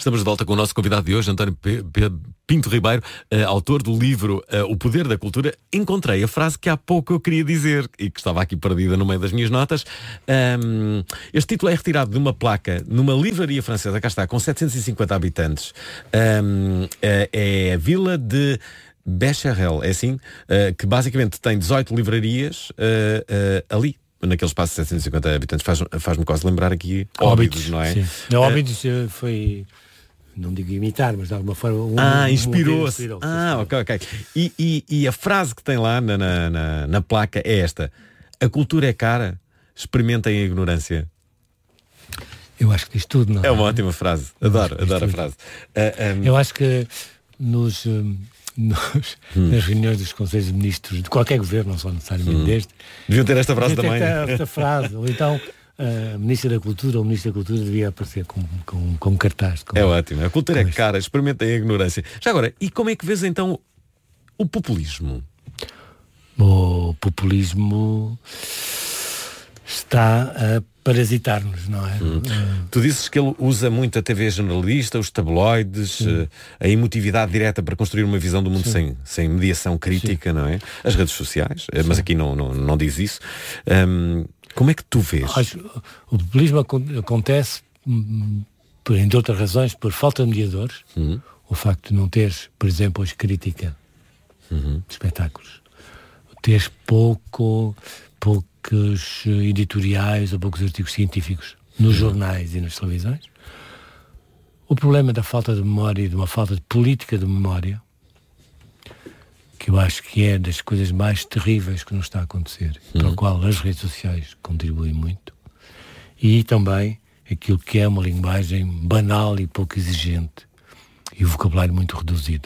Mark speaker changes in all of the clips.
Speaker 1: Estamos de volta com o nosso convidado de hoje, António Pinto Ribeiro, autor do livro O Poder da Cultura. Encontrei a frase que há pouco eu queria dizer e que estava aqui perdida no meio das minhas notas. Este título é retirado de uma placa numa livraria francesa, cá está, com 750 habitantes. É a vila de Becherel, é assim, que basicamente tem 18 livrarias ali. Naquele espaço de 750 habitantes. Faz-me quase lembrar aqui Óbidos, não é?
Speaker 2: Sim. Óbidos foi, não digo imitar, mas de alguma forma...
Speaker 1: Inspirou-se. Ok. E a frase que tem lá na placa é esta: a cultura é cara, experimentem a ignorância.
Speaker 2: Eu acho que diz tudo, não é?
Speaker 1: É uma ótima frase. Adoro a frase.
Speaker 2: Eu acho que nas reuniões dos Conselhos de Ministros de qualquer governo, não só necessariamente deste,
Speaker 1: deviam ter esta frase também.
Speaker 2: Esta frase, ou então a Ministra da Cultura ou o Ministro da Cultura devia aparecer com cartaz.
Speaker 1: É ótimo, a cultura é cara, experimentem a ignorância. Já agora, e como é que vês então o populismo?
Speaker 2: O populismo está a parasitar-nos, não é?
Speaker 1: Tu dizes que ele usa muito a TV jornalista, os tabloides, a emotividade direta para construir uma visão do mundo sem mediação crítica, não é? As redes sociais, mas aqui não diz isso. Como é que tu vês?
Speaker 2: O populismo acontece, entre outras razões, por falta de mediadores. O facto de não teres, por exemplo, hoje crítica de espetáculos. Teres poucos editoriais ou poucos artigos científicos nos jornais e nas televisões. O problema da falta de memória e de uma falta de política de memória, que eu acho que é das coisas mais terríveis que nos está a acontecer, para o qual as redes sociais contribuem muito, e também aquilo que é uma linguagem banal e pouco exigente e o vocabulário muito reduzido.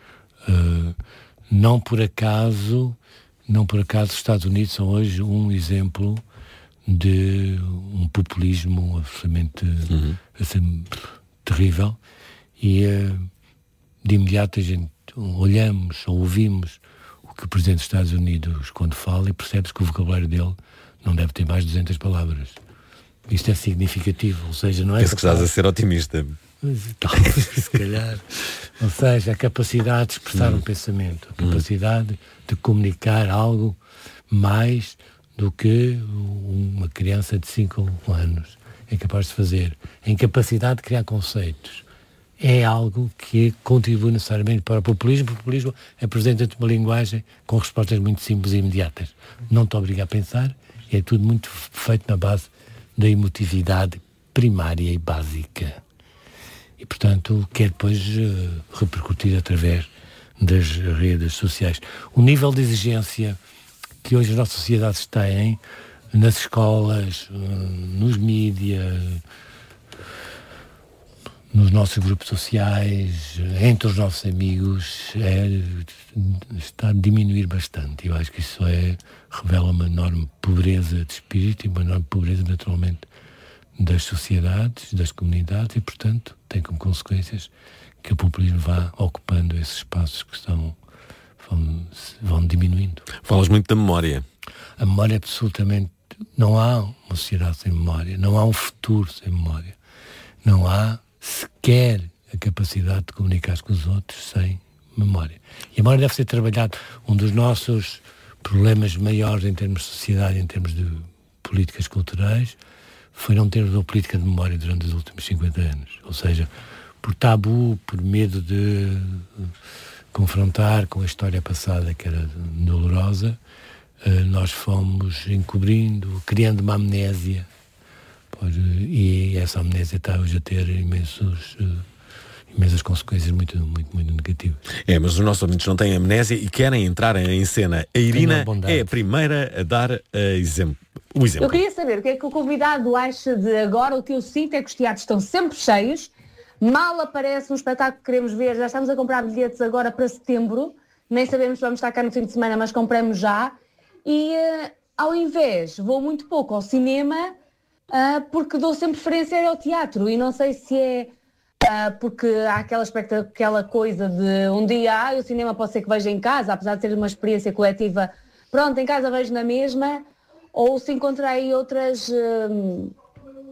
Speaker 2: Não por acaso os Estados Unidos são hoje um exemplo de um populismo absolutamente terrível, e de imediato a gente olhamos ou ouvimos o que o Presidente dos Estados Unidos quando fala e percebe-se que o vocabulário dele não deve ter mais de 200 palavras. Isto é significativo, ou seja, não é...
Speaker 1: Penso que estás a ser otimista.
Speaker 2: Talvez, se calhar. Ou seja, a capacidade de expressar um pensamento, a capacidade de comunicar algo mais do que uma criança de 5 anos é capaz de fazer. A incapacidade de criar conceitos é algo que contribui necessariamente para o populismo. O populismo apresenta-te uma linguagem com respostas muito simples e imediatas. Não te obriga a pensar, é tudo muito feito na base da emotividade primária e básica. E, portanto, quer depois repercutir através das redes sociais. O nível de exigência que hoje as nossas sociedades têm, nas escolas, nos mídias, nos nossos grupos sociais, entre os nossos amigos, está a diminuir bastante. Eu acho que isso revela uma enorme pobreza de espírito e uma enorme pobreza, naturalmente, das sociedades, das comunidades, e, portanto, tem como consequências que o populismo vá ocupando esses espaços que vão diminuindo.
Speaker 1: Falas muito da memória.
Speaker 2: A memória é absolutamente... Não há uma sociedade sem memória, não há um futuro sem memória, não há sequer a capacidade de comunicar com os outros sem memória. E a memória deve ser trabalhada. Um dos nossos problemas maiores em termos de sociedade, em termos de políticas culturais, foi não termos uma política de memória durante os últimos 50 anos. Ou seja, por tabu, por medo de confrontar com a história passada, que era dolorosa, nós fomos encobrindo, criando uma amnésia, e essa amnésia está hoje a ter imensas consequências muito, muito, muito negativas.
Speaker 1: Mas os nossos ouvintes não têm amnésia e querem entrar em cena. A Irina é a primeira a dar o exemplo.
Speaker 3: Eu queria saber o que é que o convidado acha de agora. O que eu sinto é que os teatros estão sempre cheios, mal aparece um espetáculo que queremos ver, já estamos a comprar bilhetes agora para setembro, nem sabemos se vamos estar cá no fim de semana, mas compramos já, e ao invés, vou muito pouco ao cinema, porque dou sempre preferência ao teatro, e não sei se é porque há aquela coisa de um dia o cinema pode ser que veja em casa, apesar de ser uma experiência coletiva, pronto, em casa vejo na mesma, ou se encontrei outras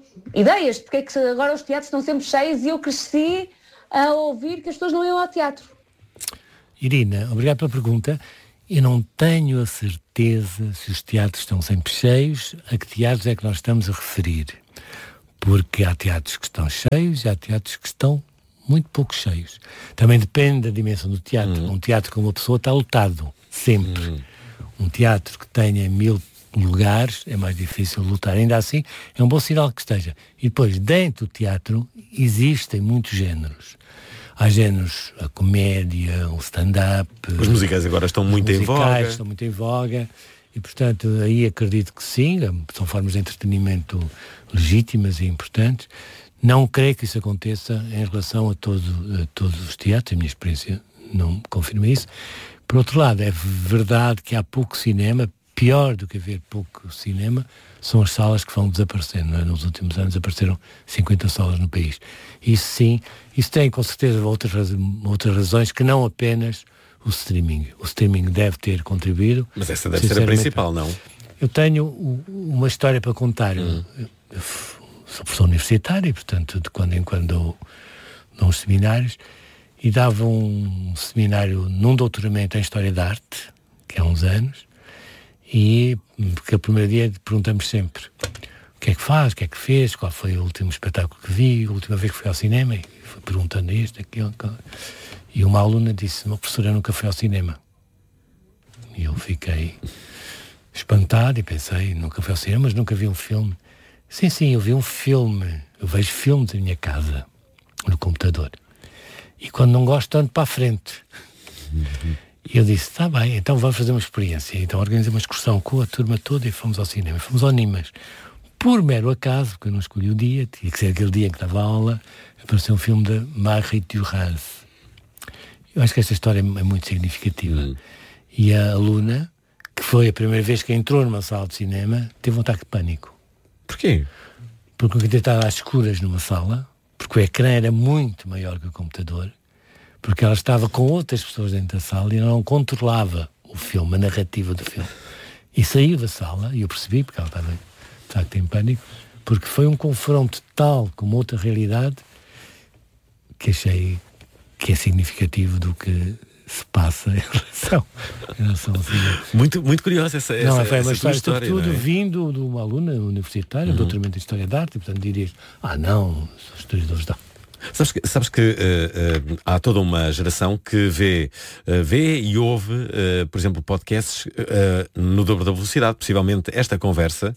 Speaker 3: ideias, porque é que agora os teatros estão sempre cheios e eu cresci a ouvir que as pessoas não iam ao teatro.
Speaker 2: Irina, obrigado pela pergunta. Eu não tenho a certeza se os teatros estão sempre cheios, a que teatros é que nós estamos a referir. Porque há teatros que estão cheios e há teatros que estão muito pouco cheios. Também depende da dimensão do teatro. Um teatro com uma pessoa está lotado, sempre. Um teatro que tenha 1000 lugares é mais difícil lutar. Ainda assim, é um bom sinal que esteja. E depois, dentro do teatro, existem muitos géneros. Há géneros, a comédia, o stand-up.
Speaker 1: Os musicais agora estão muito em voga.
Speaker 2: Estão muito em voga. E, portanto, aí acredito que sim, são formas de entretenimento legítimas e importantes. Não creio que isso aconteça em relação a todos os teatros. A minha experiência não confirma isso. Por outro lado, é verdade que há pouco cinema. Pior do que haver pouco cinema são as salas que vão desaparecendo. Não é? Nos últimos anos apareceram 50 salas no país. Isso sim, isso tem com certeza outras razões que não apenas o streaming. O streaming deve ter contribuído.
Speaker 1: Mas essa deve ser a principal, não?
Speaker 2: Eu tenho uma história para contar. Eu sou professor universitário e, portanto, de quando em quando dou uns seminários, e dava um seminário num doutoramento em História da Arte, que há uns anos, e porque o primeiro dia perguntamos sempre o que é que faz, o que é que fez, qual foi o último espetáculo que vi, a última vez que foi ao cinema, e foi perguntando isto, aquilo. E uma aluna disse: "Meu professor, eu nunca fui ao cinema." E eu fiquei espantado e pensei: nunca fui ao cinema, mas nunca vi um filme. Sim, eu vi um filme. Eu vejo filmes na minha casa, no computador. E quando não gosto, ando para a frente. E eu disse: está bem, então vamos fazer uma experiência. Então organizei uma excursão com a turma toda e fomos ao cinema. Fomos ao Nimas. Por mero acaso, porque eu não escolhi o dia, tinha que ser aquele dia em que estava a aula, apareceu um filme de Marie Duras. Eu acho que esta história é muito significativa. E a aluna, que foi a primeira vez que entrou numa sala de cinema, teve um ataque de pânico.
Speaker 1: Porquê?
Speaker 2: Porque eu estava às escuras numa sala, porque o ecrã era muito maior que o computador, porque ela estava com outras pessoas dentro da sala e não controlava o filme, a narrativa do filme. E saiu da sala, e eu percebi, porque ela estava de facto em pânico, porque foi um confronto tal com uma outra realidade que achei que é significativo do que se passa em relação ao cinema.
Speaker 1: Muito curiosa essa
Speaker 2: foi uma história,
Speaker 1: sobretudo
Speaker 2: vindo de uma aluna universitária, doutoramento em História da Arte, e portanto dirias: não, são historiadores da arte.
Speaker 1: Sabes que há toda uma geração que vê e ouve, por exemplo, podcasts no dobro da velocidade. Possivelmente esta conversa,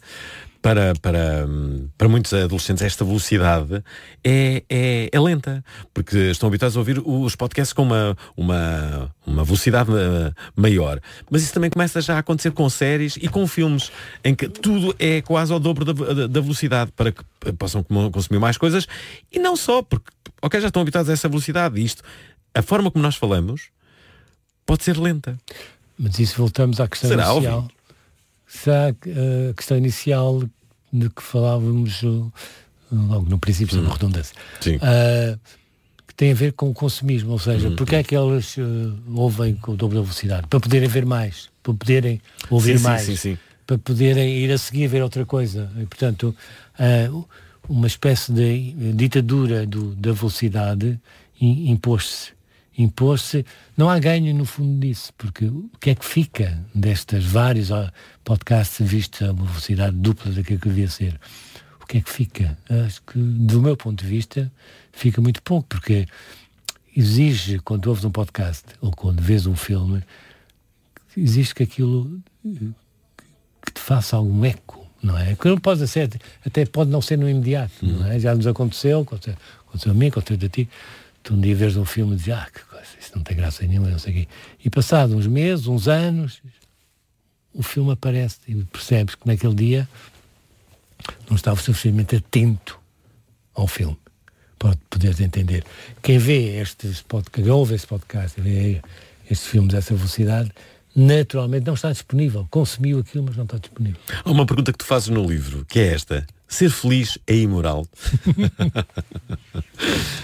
Speaker 1: para muitos adolescentes, esta velocidade é lenta, porque estão habituados a ouvir os podcasts com uma velocidade maior. Mas isso também começa já a acontecer com séries e com filmes, em que tudo é quase ao dobro da velocidade, para que possam consumir mais coisas. E não só, porque já estão habituados a essa velocidade. E isto, a forma como nós falamos, pode ser lenta.
Speaker 2: Mas isso voltamos à questão inicial. Óbvio. Será a questão inicial de que falávamos logo no princípio, sobre redundância, que tem a ver com o consumismo, ou seja, porque é que eles ouvem com o dobro da velocidade? Para poderem ver mais, para poderem ouvir mais, para poderem ir a seguir ver outra coisa. E, portanto, uma espécie de ditadura da velocidade impôs-se. Não há ganho no fundo disso, porque o que é que fica destas vários podcasts vistos a uma velocidade dupla daquilo que devia ser? O que é que fica? Acho que, do meu ponto de vista, fica muito pouco, porque exige, quando ouves um podcast ou quando vês um filme, exige que aquilo que te faça algum eco, não é? Que não pode ser, até pode não ser no imediato, não é? Já nos aconteceu a mim, aconteceu a ti. Tu um dia vês um filme e dizes: que coisa, isso não tem graça nenhuma, não sei o quê. E passado uns meses, uns anos, o filme aparece e percebes que naquele dia não estava suficientemente atento ao filme para poderes entender. Quem vê quem ouve este podcast, vê estes filmes a essa velocidade, naturalmente não está disponível. Consumiu aquilo, mas não está disponível.
Speaker 1: Há uma pergunta que tu fazes no livro, que é esta: ser feliz é imoral?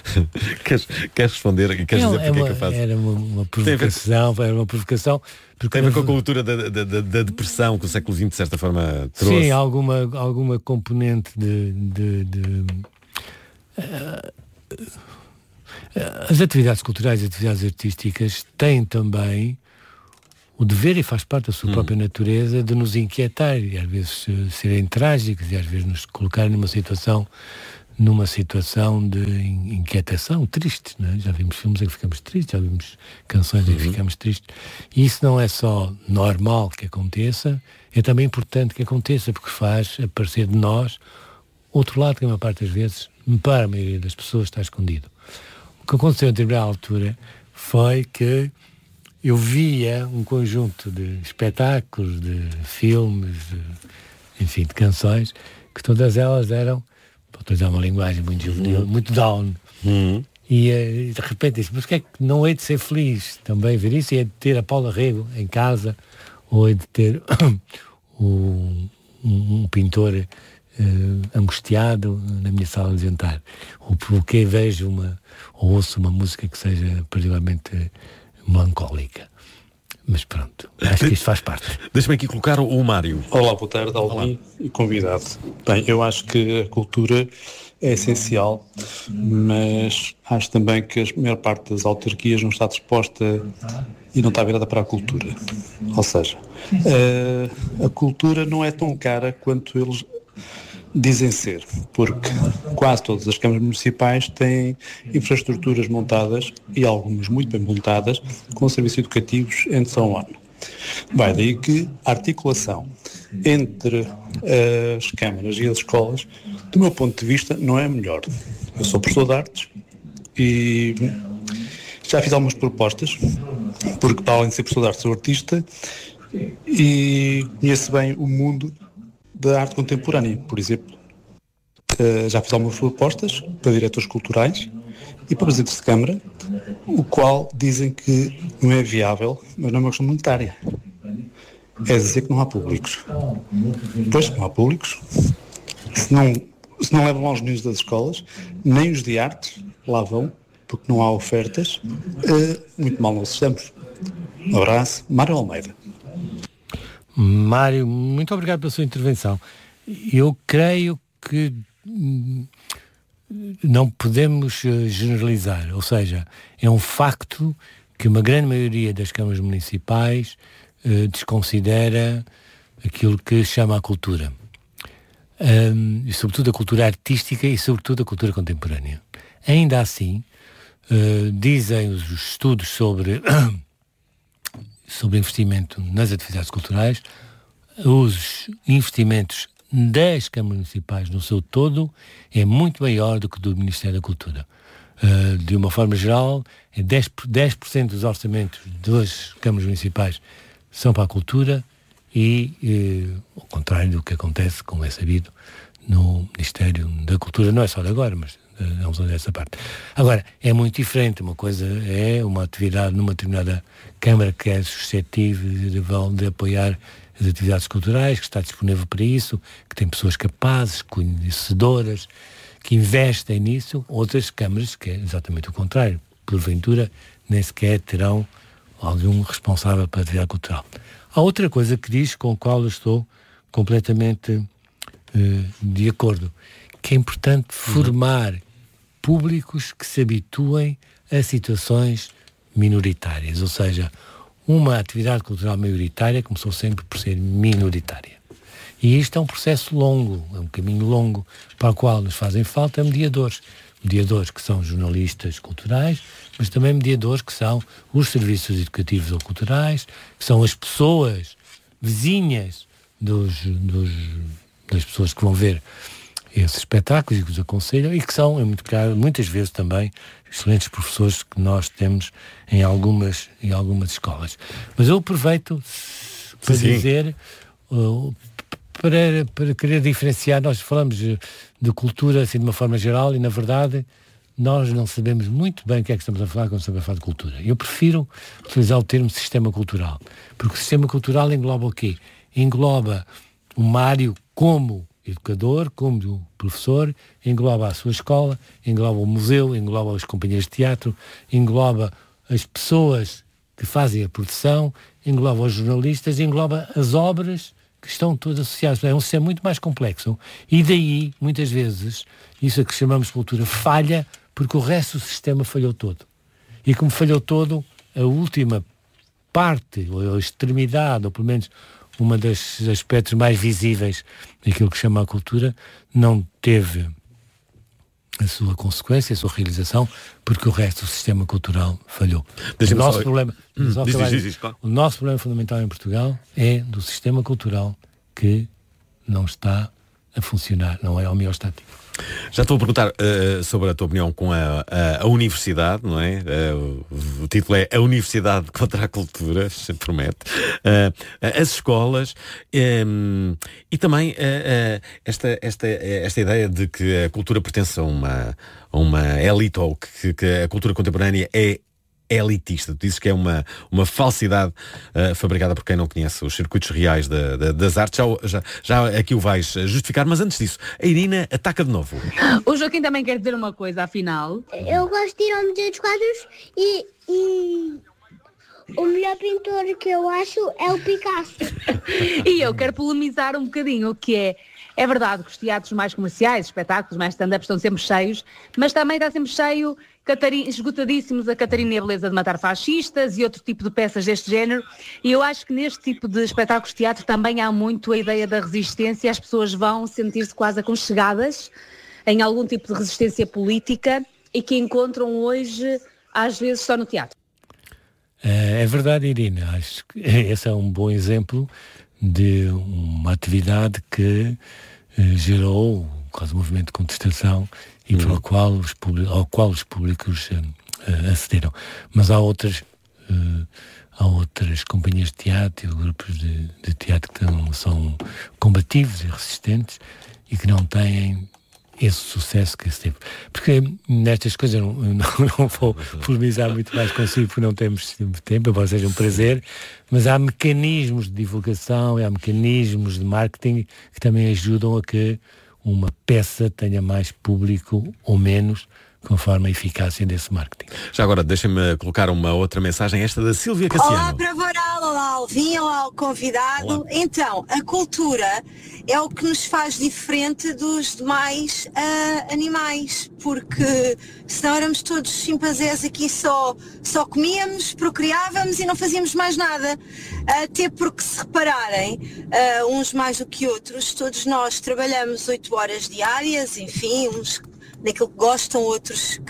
Speaker 1: Queres responder? Queres dizer porque é que eu faço?
Speaker 2: Era uma provocação,
Speaker 1: Porque tem a ver com a cultura da depressão que o século XX de certa forma trouxe.
Speaker 2: Sim, alguma componente as atividades culturais e atividades artísticas têm também o dever, e faz parte da sua própria natureza, de nos inquietar e às vezes serem trágicas e às vezes nos colocar numa situação de inquietação, triste, não é? Já vimos filmes em que ficamos tristes, já vimos canções em que ficamos tristes. E isso não é só normal que aconteça, é também importante que aconteça, porque faz aparecer de nós outro lado que a maior parte das vezes, para a maioria das pessoas, está escondido. O que aconteceu a determinada altura foi que eu via um conjunto de espetáculos, de filmes, de canções, que todas elas eram, para utilizar uma linguagem muito juvenil, muito down. E de repente disse, mas que é que não hei de ser feliz também ver isso? E é de ter a Paula Rego em casa, ou é de ter um pintor angustiado na minha sala de jantar, ou porque vejo ou ouço uma música que seja particularmente melancólica. Mas pronto, acho que isto faz parte.
Speaker 1: Deixa-me aqui colocar o Mário.
Speaker 4: Olá, boa tarde, Alvin e convidado. Bem, eu acho que a cultura é essencial, mas acho também que a maior parte das autarquias não está disposta e não está virada para a cultura. Ou seja, a cultura não é tão cara quanto eles dizem ser, porque quase todas as câmaras municipais têm infraestruturas montadas, e algumas muito bem montadas, com serviços educativos em São Ano. Vai daí que a articulação entre as câmaras e as escolas, do meu ponto de vista, não é a melhor. Eu sou professor de artes e já fiz algumas propostas, porque para além de ser professor de artes sou artista e conheço bem o mundo da arte contemporânea. Por exemplo, já fiz algumas propostas para diretores culturais e para presidentes de Câmara, o qual dizem que não é viável, mas não é uma questão monetária. É dizer que não há públicos. Pois, não há públicos. Se não levam aos meninos das escolas, nem os de artes lá vão, porque não há ofertas, muito mal nós estamos. Um abraço, Mário Almeida.
Speaker 2: Mário, muito obrigado pela sua intervenção. Eu creio que não podemos generalizar, ou seja, é um facto que uma grande maioria das câmaras municipais desconsidera aquilo que chama a cultura. E sobretudo a cultura artística e sobretudo a cultura contemporânea. Ainda assim, dizem os estudos sobre investimento nas atividades culturais, os investimentos das câmaras municipais no seu todo é muito maior do que do Ministério da Cultura. De uma forma geral, 10% dos orçamentos das câmaras municipais são para a cultura e, ao contrário do que acontece, como é sabido, no Ministério da Cultura, não é só de agora, mas vamos olhar essa parte. Agora, é muito diferente. Uma coisa é uma atividade numa determinada Câmara que é suscetível de apoiar as atividades culturais, que está disponível para isso, que tem pessoas capazes, conhecedoras, que investem nisso. Outras câmaras que é exatamente o contrário. Porventura, nem sequer terão algum responsável para a atividade cultural. Há outra coisa que diz, com a qual eu estou completamente de acordo, que é importante formar públicos que se habituem a situações minoritárias, ou seja, uma atividade cultural maioritária começou sempre por ser minoritária. E isto é um processo longo, é um caminho longo, para o qual nos fazem falta mediadores. Mediadores que são jornalistas culturais, mas também mediadores que são os serviços educativos ou culturais, que são as pessoas vizinhas das pessoas que vão ver esses espetáculos e que os aconselham, e que são, muitas vezes também, excelentes professores que nós temos em algumas escolas. Mas eu aproveito para dizer, para querer diferenciar, nós falamos de cultura assim de uma forma geral e, na verdade, nós não sabemos muito bem o que é que estamos a falar quando estamos a falar de cultura. Eu prefiro utilizar o termo sistema cultural, porque o sistema cultural engloba o quê? Engloba o Mário como educador, como do professor, engloba a sua escola, engloba o museu, engloba as companhias de teatro, engloba as pessoas que fazem a produção, engloba os jornalistas, engloba as obras que estão todas associadas. É um sistema muito mais complexo. E daí, muitas vezes, isso a que chamamos de cultura falha, porque o resto do sistema falhou todo. E como falhou todo, a última parte, ou a extremidade, ou pelo menos uma dos aspectos mais visíveis daquilo que chama a cultura, não teve a sua consequência, a sua realização, porque o resto do sistema cultural falhou. O nosso problema, o nosso problema fundamental em Portugal é do sistema cultural que não está a funcionar, não é homeostático.
Speaker 1: Já estou a perguntar sobre a tua opinião com a universidade, não é? O título é A Universidade contra a Cultura, se promete. As escolas e também esta ideia de que a cultura pertence a uma elite, ou que a cultura contemporânea é elitista. Tu dizes que é uma falsidade fabricada por quem não conhece os circuitos reais das artes. Já aqui o vais justificar, mas antes disso, a Irina ataca de novo.
Speaker 3: O Joaquim também quer dizer uma coisa, afinal.
Speaker 5: Eu gosto de ir ao Museu dos Quadros e o melhor pintor que eu acho é o Picasso.
Speaker 3: E eu quero polemizar um bocadinho, que é verdade que os teatros mais comerciais, espetáculos mais stand-up estão sempre cheios, mas também está sempre cheio esgotadíssimos a Catarina e a Beleza de Matar Fascistas e outro tipo de peças deste género, e eu acho que neste tipo de espetáculos de teatro também há muito a ideia da resistência. As pessoas vão sentir-se quase aconchegadas em algum tipo de resistência política e que encontram hoje, às vezes, só no teatro.
Speaker 2: É verdade, Irina. Acho que esse é um bom exemplo de uma atividade que gerou quase um movimento de contestação e ao qual os públicos acederam. Mas há outras companhias de teatro, grupos de teatro que são combativos e resistentes e que não têm esse sucesso que se teve. Porque nestas coisas eu não vou polemizar muito mais consigo, porque não temos tempo, embora seja um prazer, mas há mecanismos de divulgação e há mecanismos de marketing que também ajudam a que uma peça tenha mais público ou menos, conforme a eficácia desse marketing.
Speaker 1: Já agora, deixem-me colocar uma outra mensagem, esta da Sílvia Cassiano.
Speaker 6: Olá para Varal, olá Alvin, olá ao convidado. Olá. Então, a cultura é o que nos faz diferente dos demais animais, porque senão éramos todos chimpanzés aqui, só comíamos, procriávamos e não fazíamos mais nada. Até porque, se repararem, uns mais do que outros, todos nós trabalhamos 8 horas diárias, enfim, uns daquilo que gostam, outros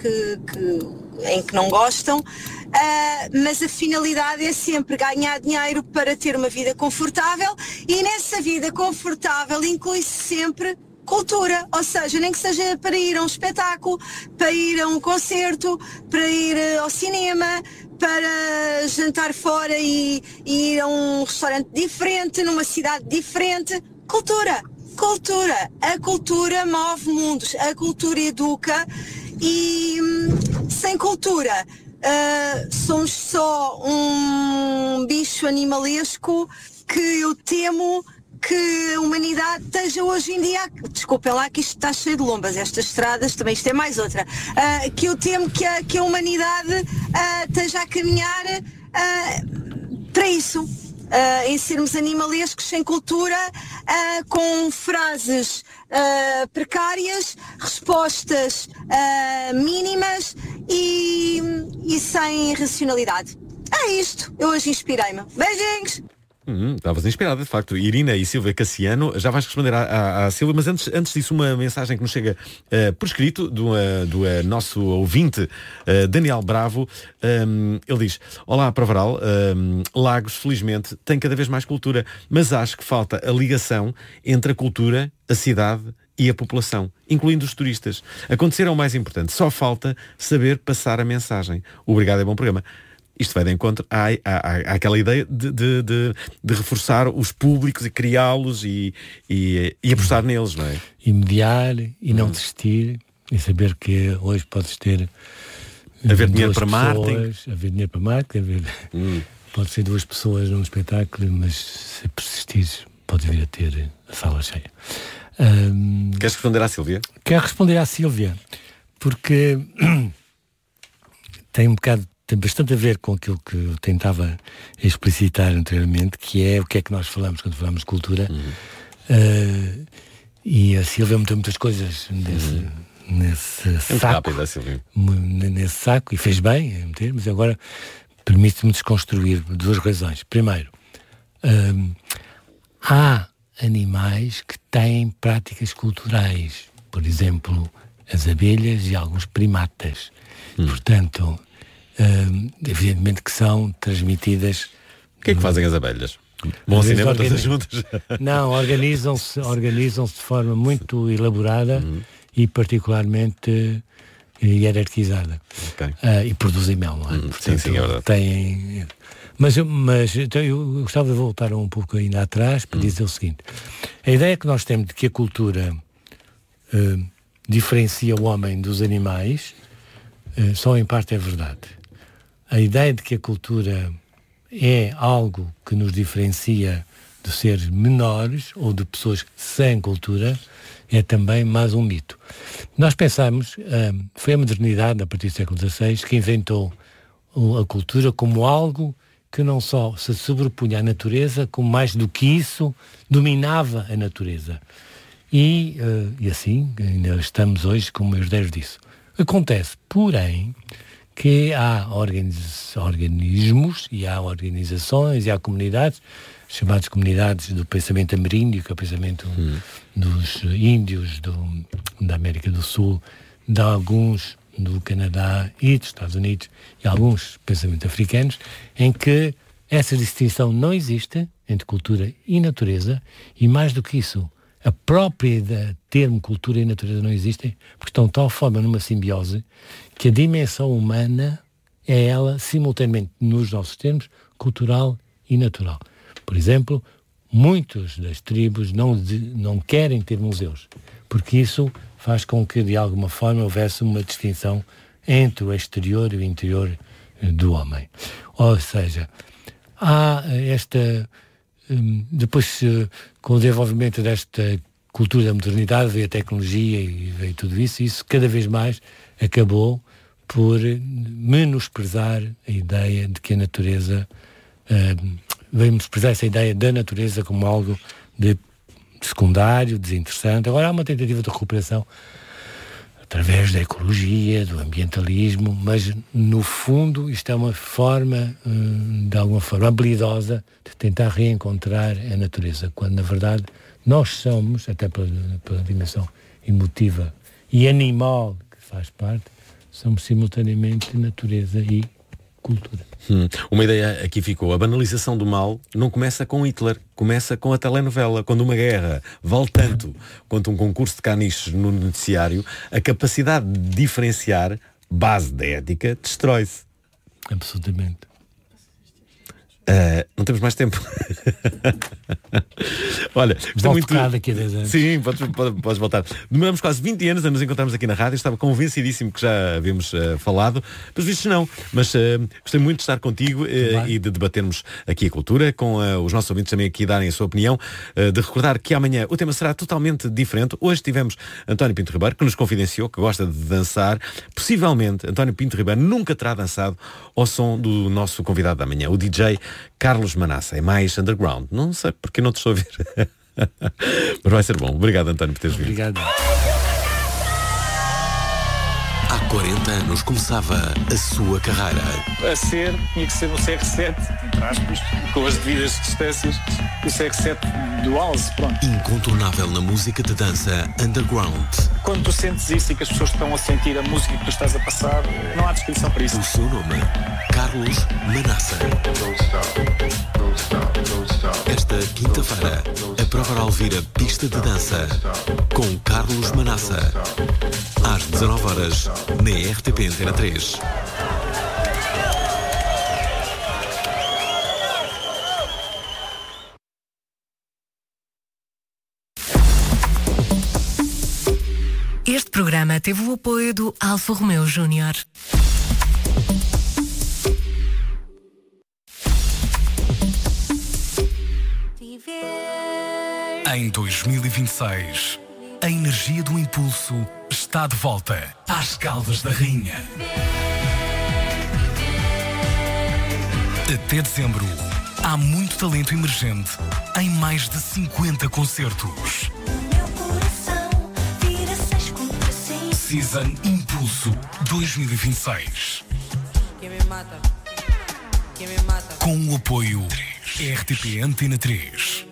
Speaker 6: em que não gostam, mas a finalidade é sempre ganhar dinheiro para ter uma vida confortável, e nessa vida confortável inclui-se sempre cultura, ou seja, nem que seja para ir a um espetáculo, para ir a um concerto, para ir ao cinema, para jantar fora e ir a um restaurante diferente, numa cidade diferente. Cultura. A cultura move mundos, a cultura educa, e sem cultura somos só um bicho animalesco que eu temo que a humanidade esteja hoje em dia, desculpem lá que isto está cheio de lombas, estas estradas, também isto é mais outra, que eu temo que a humanidade esteja a caminhar para isso. Em sermos animalescos, sem cultura, com frases precárias, respostas mínimas e sem racionalidade. É isto, eu hoje inspirei-me. Beijinhos!
Speaker 1: Estavas inspirada, de facto. Irina e Sílvia Cassiano. Já vais responder à Sílvia, mas antes disso, uma mensagem que nos chega por escrito do nosso ouvinte Daniel Bravo. Ele diz: olá para Varal, Lagos felizmente tem cada vez mais cultura, mas acho que falta a ligação entre a cultura, a cidade e a população, incluindo os turistas. Acontecer é o mais importante, só falta saber passar a mensagem. Obrigado, é bom programa. Isto vai de encontro à aquela ideia de reforçar os públicos e criá-los e apostar neles, não é?
Speaker 2: E mediar e não desistir, e saber que hoje podes ter
Speaker 1: haver dinheiro para marketing.
Speaker 2: Haver dinheiro para marketing, pode ser 2 pessoas num espetáculo, mas se persistires podes vir a ter a sala cheia.
Speaker 1: Queres responder à Sílvia?
Speaker 2: Quero responder à Sílvia, porque tem bastante a ver com aquilo que eu tentava explicitar anteriormente, que é o que é que nós falamos quando falamos de cultura. E a Sílvia meteu muitas coisas nesse saco.
Speaker 1: Rápida, Sílvia.
Speaker 2: Nesse saco, e fez bem em meter, mas agora permite-me desconstruir por duas razões. Primeiro, há animais que têm práticas culturais, por exemplo, as abelhas e alguns primatas. Portanto, evidentemente que são transmitidas.
Speaker 1: O que é que fazem as abelhas? Vão ao cinema todas juntas?
Speaker 2: Não, organizam-se de forma muito elaborada e particularmente hierarquizada.
Speaker 1: Okay.
Speaker 2: E produzem mel, não é? Portanto,
Speaker 1: sim, é verdade.
Speaker 2: Têm... Mas então, eu gostava de voltar um pouco ainda atrás para dizer o seguinte. A ideia que nós temos de que a cultura diferencia o homem dos animais só em parte é verdade. A ideia de que a cultura é algo que nos diferencia de seres menores ou de pessoas sem cultura é também mais um mito. Nós pensamos, foi a modernidade, a partir do século XVI, que inventou a cultura como algo que não só se sobrepunha à natureza, como mais do que isso, dominava a natureza. E assim, ainda estamos hoje como herdeiros disso. Acontece, porém, que há organismos e há organizações e há comunidades, chamadas comunidades do pensamento ameríndio, que é o pensamento dos índios da América do Sul, de alguns do Canadá e dos Estados Unidos e alguns pensamentos africanos, em que essa distinção não existe entre cultura e natureza, e mais do que isso, a própria termo cultura e natureza não existem, porque estão de tal forma numa simbiose que a dimensão humana é ela, simultaneamente, nos nossos termos, cultural e natural. Por exemplo, muitas das tribos não querem ter museus, porque isso faz com que, de alguma forma, houvesse uma distinção entre o exterior e o interior do homem. Ou seja, há esta... Depois, com o desenvolvimento desta cultura da modernidade, veio a tecnologia e veio tudo isso, e isso cada vez mais acabou por menosprezar a ideia de que a natureza... veio menosprezar essa ideia da natureza como algo de secundário, desinteressante. Agora há uma tentativa de recuperação através da ecologia, do ambientalismo, mas no fundo isto é uma forma, de alguma forma habilidosa, de tentar reencontrar a natureza, quando na verdade nós somos, até pela dimensão emotiva e animal que faz parte, somos simultaneamente natureza e cultura.
Speaker 1: Uma ideia aqui ficou: a banalização do mal não começa com Hitler, começa com a telenovela. Quando uma guerra vale tanto quanto um concurso de caniches no noticiário, a capacidade de diferenciar, base da ética, destrói-se.
Speaker 2: Absolutamente.
Speaker 1: Não temos mais tempo. Olha,
Speaker 2: estou muito daqui a 10 anos.
Speaker 1: Sim, podes voltar. Demoramos quase 20 anos a nos encontrarmos aqui na rádio. Estava convencidíssimo que já havíamos falado. Pelos vistos não, mas gostei muito de estar contigo e de debatermos aqui a cultura, com os nossos ouvintes também aqui darem a sua opinião, de recordar que amanhã o tema será totalmente diferente. Hoje tivemos António Pinto Ribeiro, que nos confidenciou que gosta de dançar. Possivelmente António Pinto Ribeiro nunca terá dançado ao som do nosso convidado da manhã, o DJ Carlos Manassa. É mais underground. Não sei porque não te estou a ver. Mas vai ser bom. Obrigado, António, por teres vindo.
Speaker 2: Obrigado.
Speaker 7: Há 40 anos começava a sua carreira.
Speaker 8: Tinha que ser no CR7, entre aspas, com as devidas distâncias, o CR7 do Alce, pronto.
Speaker 7: Incontornável na música de dança underground.
Speaker 8: Quando tu sentes isso e que as pessoas estão a sentir a música que tu estás a passar, não há descrição para isso.
Speaker 7: O seu nome, Carlos Manassa. Esta quinta-feira, a Prova Alvira Pista de Dança, com Carlos Manassa. Às 19 horas, na RTP Antena 3.
Speaker 9: Este programa teve o apoio do Alfa Romeo Júnior.
Speaker 7: Em 2026,
Speaker 10: A energia do impulso está de volta às Caldas da Rainha. Até dezembro, há muito talento emergente em mais de 50 concertos. Season Impulso 2026. Com o apoio RTP Antena 3.